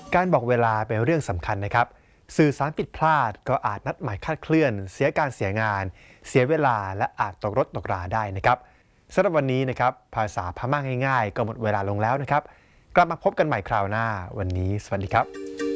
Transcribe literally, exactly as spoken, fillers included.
การบอกเวลาเป็นเรื่องสำคัญนะครับสื่อสารผิดพลาดก็อาจนัดหมายคลาดเคลื่อนเสียการเสียงานเสียเวลาและอาจตกรถตกราได้นะครับสำหรับวันนี้นะครับภาษาพม่าง่ายๆก็หมดเวลาลงแล้วนะครับกลับมาพบกันใหม่คราวหน้าวันนี้สวัสดีครับ